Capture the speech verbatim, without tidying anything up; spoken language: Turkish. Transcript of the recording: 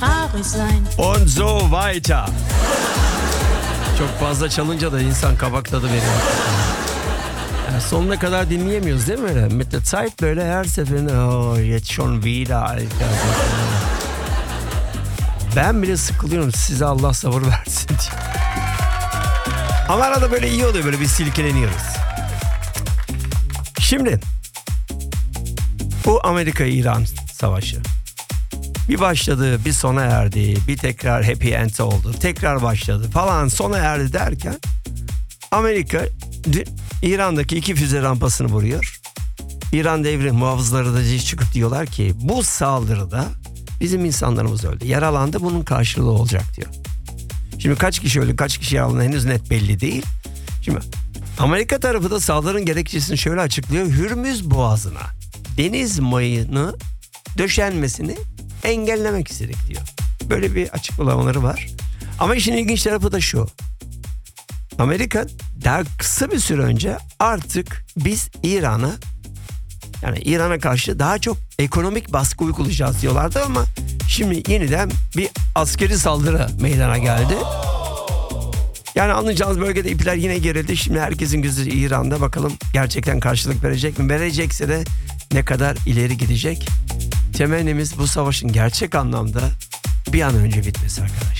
traurig sein. Und so weiter. Çok fazla çalınca da insan kabak tadı veriyor. Yani sonuna kadar dinleyemiyoruz değil mi öyle? Mit der Zeit böyle her seferinde oh, jetzt schon wieder Alter. Ben bile sıkılıyorum, size Allah sabır versin diye. Ama arada böyle iyi oluyor, böyle bir silkeleniyoruz. Şimdi bu Amerika-İran savaşı bir başladı, bir sona erdi, bir tekrar happy end oldu, tekrar başladı falan, sona erdi derken Amerika İran'daki iki füze rampasını vuruyor. İran devrim muhafızları da çıkıp diyorlar ki bu saldırıda bizim insanlarımız öldü, yaralandı, bunun karşılığı olacak diyor. Şimdi kaç kişi öldü, kaç kişi yaralandı henüz net belli değil. Şimdi Amerika tarafı da saldırının gerekçesini şöyle açıklıyor: Hürmüz Boğazı'na deniz mayını döşenmesini engellemek istedik diyor. Böyle bir açıklamaları var. Ama işin ilginç tarafı da şu: Amerika daha kısa bir süre önce artık biz İran'a, yani İran'a karşı daha çok ekonomik baskı uygulayacağız diyorlardı ama şimdi yeniden bir askeri saldırı meydana geldi. Yani anlayacağınız bölgede ipler yine gerildi. Şimdi herkesin gözü İran'da, bakalım gerçekten karşılık verecek mi? Verecekse de ne kadar ileri gidecek? Temennimiz bu savaşın gerçek anlamda bir an önce bitmesi arkadaşlar.